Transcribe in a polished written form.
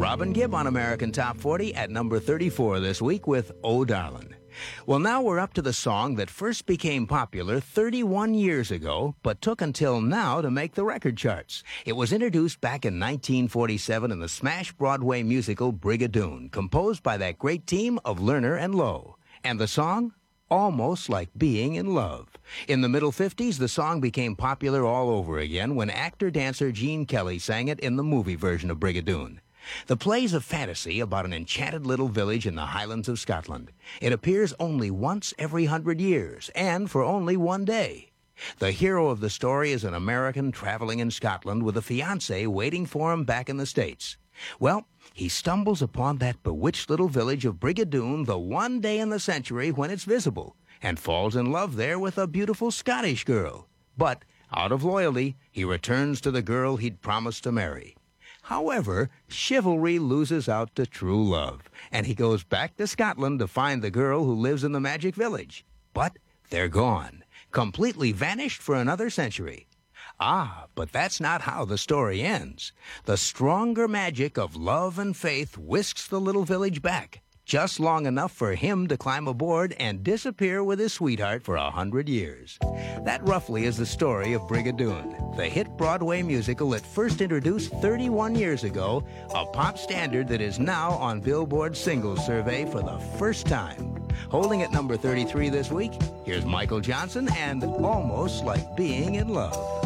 Robin Gibb on American Top 40 at number 34 this week with Oh Darlin'. Well, now we're up to the song that first became popular 31 years ago, but took until now to make the record charts. It was introduced back in 1947 in the smash Broadway musical Brigadoon, composed by that great team of Lerner and Lowe. And the song? Almost Like Being in Love. In the middle 50s, the song became popular all over again when actor-dancer Gene Kelly sang it in the movie version of Brigadoon. The play's a fantasy about an enchanted little village in the Highlands of Scotland. It appears only once every 100 years, and for only one day. The hero of the story is an American traveling in Scotland with a fiancée waiting for him back in the States. Well, he stumbles upon that bewitched little village of Brigadoon the one day in the century when it's visible, and falls in love there with a beautiful Scottish girl. But, out of loyalty, he returns to the girl he'd promised to marry. However, chivalry loses out to true love, and he goes back to Scotland to find the girl who lives in the magic village. But they're gone, completely vanished for another century. Ah, but that's not how the story ends. The stronger magic of love and faith whisks the little village back, just long enough for him to climb aboard and disappear with his sweetheart for 100 years. That roughly is the story of Brigadoon, the hit Broadway musical that first introduced 31 years ago, a pop standard that is now on Billboard's singles survey for the first time. Holding at number 33 this week, here's Michael Johnson and Almost Like Being in Love.